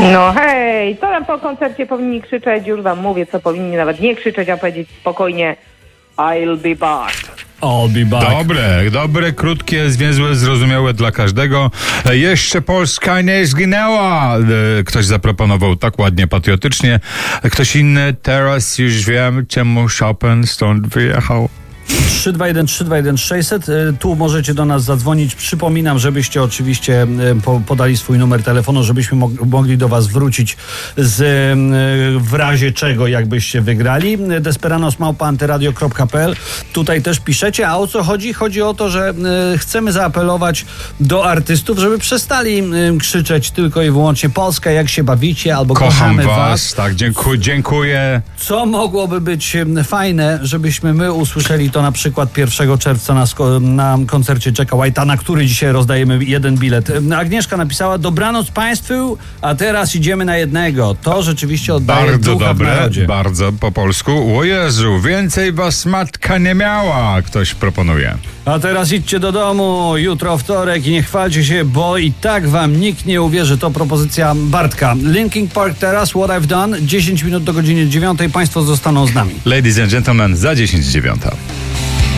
No hej, to nam po koncercie powinni krzyczeć, już wam mówię, co powinni nawet nie krzyczeć, a powiedzieć spokojnie I'll be back. I'll be back. Dobre, krótkie, zwięzłe, zrozumiałe dla każdego. Jeszcze Polska nie zginęła. Ktoś zaproponował tak ładnie, patriotycznie. Ktoś inny, teraz już wiem, czemu Chopin stąd wyjechał. 321-321-600. Tu możecie do nas zadzwonić. Przypominam, żebyście oczywiście podali swój numer telefonu, żebyśmy mogli do was wrócić w razie czego, jakbyście wygrali. Desperanos@antyradio.pl. Tutaj też piszecie. A o co chodzi? Chodzi o to, że chcemy zaapelować do artystów, żeby przestali krzyczeć tylko i wyłącznie Polska, jak się bawicie, albo Kocham kochamy was. Tak, dziękuję. Co mogłoby być fajne, żebyśmy my usłyszeli to na przykład 1 czerwca na koncercie Jacka White'a, na który dzisiaj rozdajemy jeden bilet. Agnieszka napisała: dobranoc państwu, a teraz idziemy na jednego. To rzeczywiście oddaje Bardzo ducha dobre, w narodzie. bardzo po polsku. O Jezu, więcej was matka nie miała, ktoś proponuje. A teraz idźcie do domu, jutro wtorek i nie chwalcie się, bo i tak wam nikt nie uwierzy. To propozycja Bartka. Linkin Park teraz, What I've Done, 10 minut do godziny 9. Państwo zostaną z nami. Ladies and gentlemen, za 10:09.